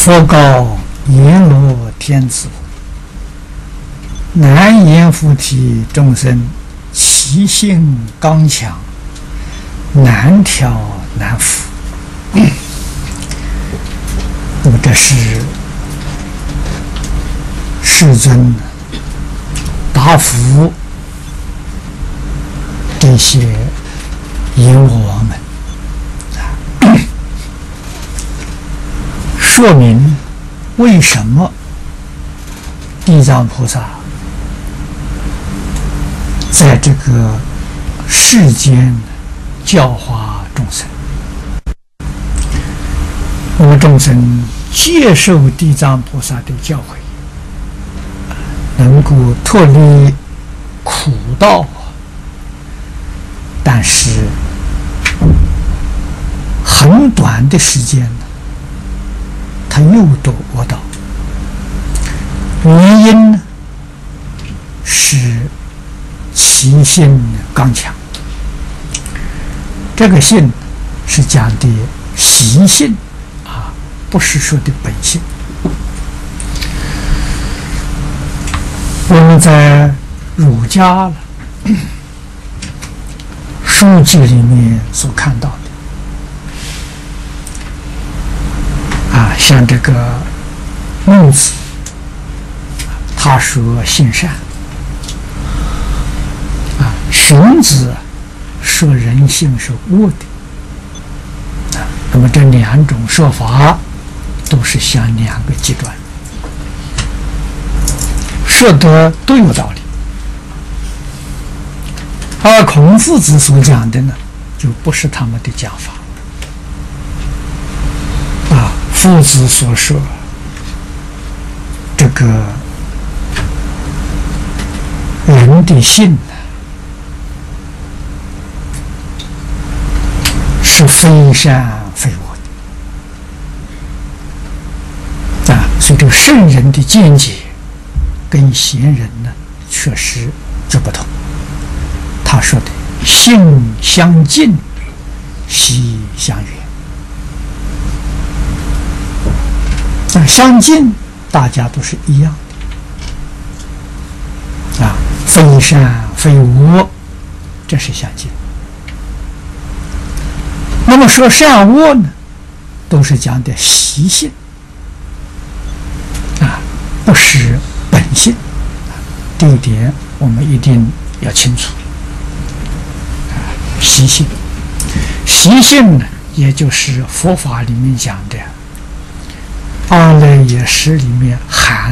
佛告阎罗天子：难言菩提众生，其性刚强，难调难服。那么这是世尊答复这些阎罗王们，说明为什么地藏菩萨在这个世间教化众生。我们众生接受地藏菩萨的教诲，能够脱离苦道，但是很短的时间呢，他又堕恶道。原因呢，是其性刚强。这个性是讲的习性啊，不是说的本性。我们在儒家书籍里面所看到的啊，像这个孟子，他说性善啊，荀子说人性是恶的啊。那么这两种说法都是向两个极端，说的都有道理。而孔夫子所讲的呢，就不是他们的讲法啊。夫子所说这个人的性呢，是非善非恶的啊。所以这个圣人的见解跟贤人呢，确实就不同。他说的性相近，习相远。那相近，大家都是一样的啊，非善非恶，这是相近。那么说善恶呢，都是讲的习性啊，不是本性。这一点我们一定要清楚。习性，习性呢，也就是佛法里面讲的阿赖耶识里面含